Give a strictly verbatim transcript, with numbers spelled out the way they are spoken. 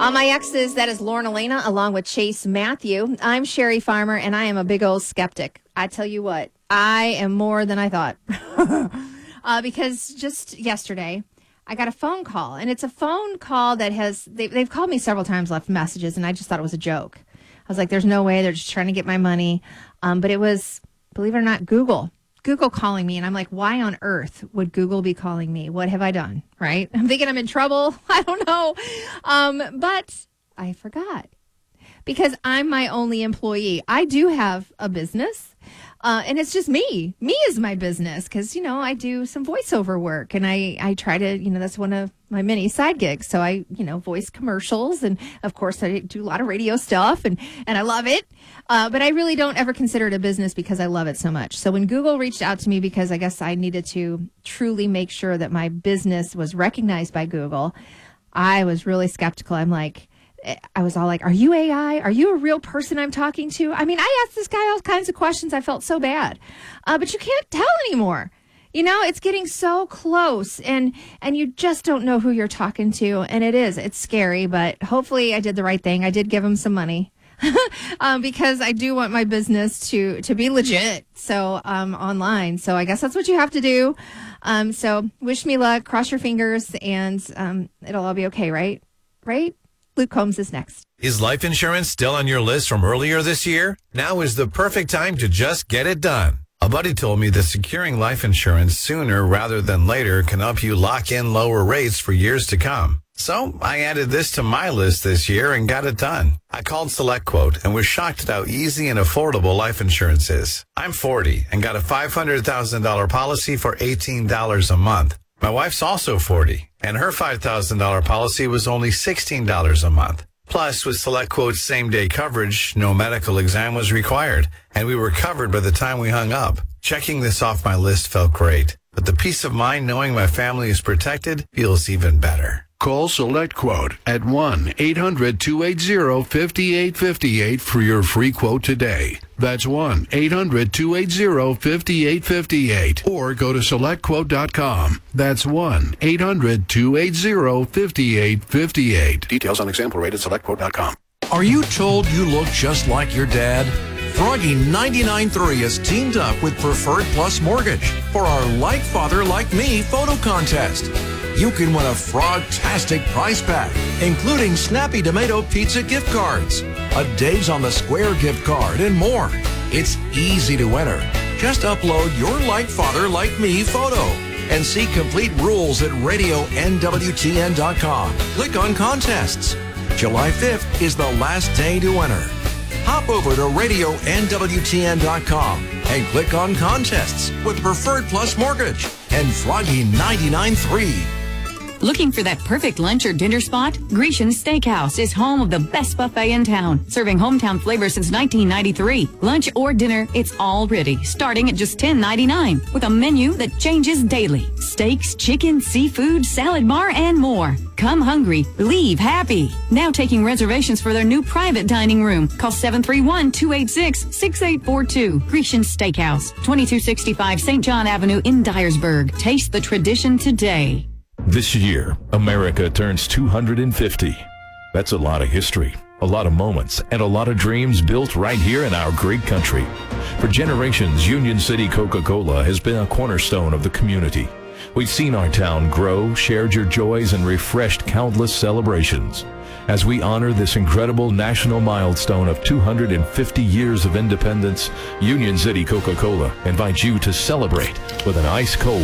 On my exes, that is Lauren Elena along with Chase Matthew. I'm Sherry Farmer, and I am a big old skeptic. I tell you what, I am more than I thought. uh, because just yesterday, I got a phone call, and it's a phone call that has, they, they've called me several times, left messages, and I just thought it was a joke. I was like, there's no way, they're just trying to get my money. Um, but it was, believe it or not, Google. Google calling me, and I'm like, why on earth would Google be calling me? What have I done, right? I'm thinking I'm in trouble. I don't know. Um, but I forgot because I'm my only employee. I do have a business, uh, and it's just me. Me is my business because, you know, I do some voiceover work, and I, I try to, you know, that's one of my many side gigs. So I, you know, voice commercials, and of course I do a lot of radio stuff, and, and I love it. Uh, but I really don't ever consider it a business because I love it so much. So when Google reached out to me, because I guess I needed to truly make sure that my business was recognized by Google, I was really skeptical. I'm like, I was all like, are you A I? Are you a real person I'm talking to? I mean, I asked this guy all kinds of questions. I felt so bad. Uh, but you can't tell anymore. You know, it's getting so close, and and you just don't know who you're talking to. And it is. It's scary, but hopefully I did the right thing. I did give him some money um, because I do want my business to, to be legit. So um, online. So I guess that's what you have to do. Um, so wish me luck. Cross your fingers, and um, it'll all be okay, right? Right? Luke Combs is next. Is life insurance still on your list from earlier this year? Now is the perfect time to just get it done. A buddy told me that securing life insurance sooner rather than later can help you lock in lower rates for years to come. So I added this to my list this year and got it done. I called SelectQuote and was shocked at how easy and affordable life insurance is. I'm forty and got a five hundred thousand dollars policy for eighteen dollars a month. My wife's also forty, and her five thousand dollars policy was only sixteen dollars a month. Plus, with SelectQuote's same-day coverage, no medical exam was required, and we were covered by the time we hung up. Checking this off my list felt great, but the peace of mind knowing my family is protected feels even better. Call SelectQuote at one eight hundred two eight zero five eight five eight for your free quote today. That's one eight hundred two eight zero five eight five eight. Or go to select quote dot com. That's one eight hundred two eight zero five eight five eight. Details on example rate at select quote dot com. Are you told you look just like your dad? Froggy ninety-nine point three has teamed up with Preferred Plus Mortgage for our Like Father Like Me photo contest. You can win a frog-tastic prize pack, including Snappy Tomato Pizza gift cards, a Dave's on the Square gift card, and more. It's easy to enter. Just upload your Like Father Like Me photo and see complete rules at radio N W T N dot com. Click on contests. July fifth is the last day to enter. Hop over to radio N W T N dot com and click on contests with Preferred Plus Mortgage and Froggy ninety-nine point three. Looking for that perfect lunch or dinner spot? Grecian's Steakhouse is home of the best buffet in town, serving hometown flavors since nineteen ninety-three. Lunch or dinner, it's all ready, starting at just ten ninety-nine, with a menu that changes daily. Steaks, chicken, seafood, salad bar, and more. Come hungry, leave happy. Now taking reservations for their new private dining room. Call seven three one, two eight six, six eight four two. Grecian's Steakhouse, twenty-two sixty-five Saint John Avenue in Dyersburg. Taste the tradition today. This year, America turns two hundred fifty. That's a lot of history, a lot of moments, and a lot of dreams built right here in our great country. For generations, Union City Coca-Cola has been a cornerstone of the community. We've seen our town grow, shared your joys, and refreshed countless celebrations. As we honor this incredible national milestone of two hundred fifty years of independence, Union City Coca-Cola invites you to celebrate with an ice-cold